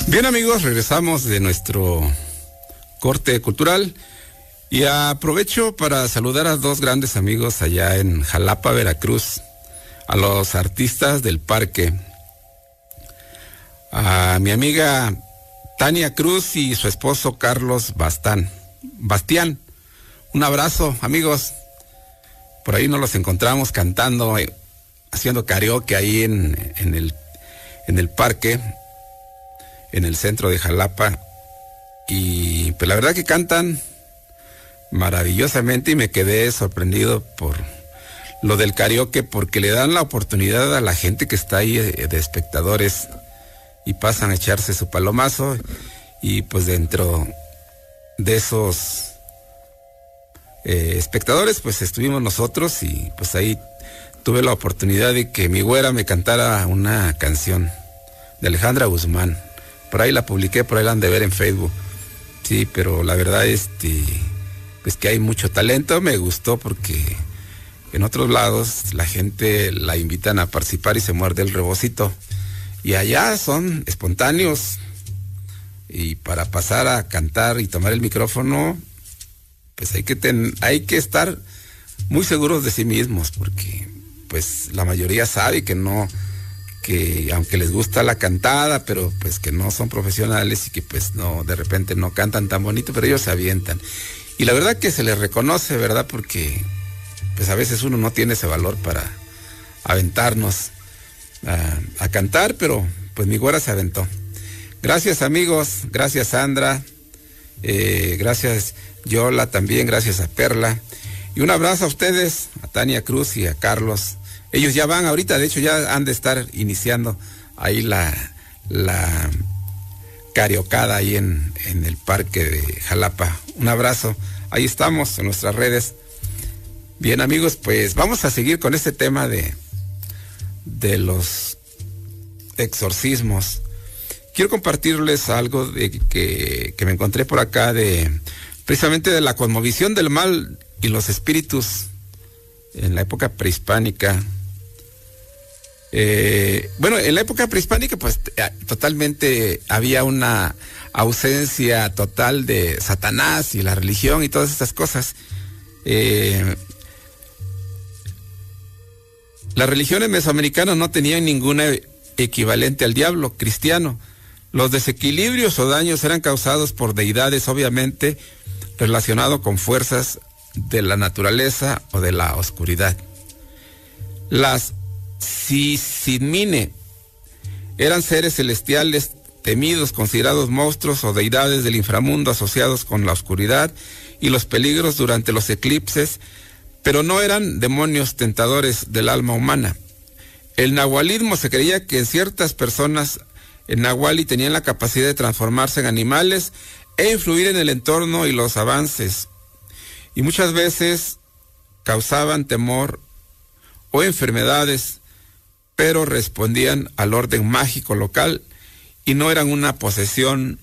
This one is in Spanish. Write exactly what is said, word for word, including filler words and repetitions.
Bien, amigos, regresamos de nuestro corte cultural y aprovecho para saludar a dos grandes amigos allá en Jalapa, Veracruz, a los artistas del parque, a mi amiga Tania Cruz y su esposo Carlos Bastán, Bastián. Un abrazo, amigos. Por ahí nos los encontramos cantando, eh, haciendo karaoke ahí en, en el, en el parque, en el centro de Jalapa. Y pues la verdad que cantan maravillosamente y me quedé sorprendido por lo del karaoke, porque le dan la oportunidad a la gente que está ahí de, de espectadores y pasan a echarse su palomazo, y pues dentro de esos eh, espectadores pues estuvimos nosotros, y pues ahí tuve la oportunidad de que mi güera me cantara una canción de Alejandra Guzmán. Por ahí la publiqué, por ahí la han de ver en Facebook. Sí, pero la verdad, este, pues que hay mucho talento. Me gustó porque en otros lados la gente la invitan a participar y se muerde el rebocito. Y allá son espontáneos. Y para pasar a cantar y tomar el micrófono, pues hay que ten, hay que estar muy seguros de sí mismos, porque pues la mayoría sabe que no, que aunque les gusta la cantada, pero pues que no son profesionales y que pues no, de repente no cantan tan bonito, pero ellos se avientan. Y la verdad que se les reconoce, ¿verdad? Porque pues a veces uno no tiene ese valor para aventarnos a, a cantar, pero pues mi güera se aventó. Gracias, amigos, gracias, Sandra, eh, gracias, Yola, también, gracias a Perla. Y un abrazo a ustedes, a Tania Cruz y a Carlos. Ellos ya van ahorita, de hecho ya han de estar iniciando ahí la, la karaokada ahí en, en el parque de Jalapa. Un abrazo, ahí estamos en nuestras redes. Bien, amigos, pues vamos a seguir con este tema de, de los exorcismos. Quiero compartirles algo de que, que me encontré por acá, de precisamente de la cosmovisión del mal y los espíritus en la época prehispánica. Eh, bueno, en la época prehispánica pues totalmente había una ausencia total de Satanás y la religión y todas estas cosas. Eh, las religiones mesoamericanas no tenían ninguna equivalente al diablo cristiano. Los desequilibrios o daños eran causados por deidades, obviamente relacionados con fuerzas de la naturaleza o de la oscuridad. Las Sisimine eran seres celestiales temidos, considerados monstruos o deidades del inframundo asociados con la oscuridad y los peligros durante los eclipses, pero no eran demonios tentadores del alma humana. El nahualismo se creía que en ciertas personas en nahuali tenían la capacidad de transformarse en animales e influir en el entorno y los avances, y muchas veces causaban temor o enfermedades, pero respondían al orden mágico local y no eran una posesión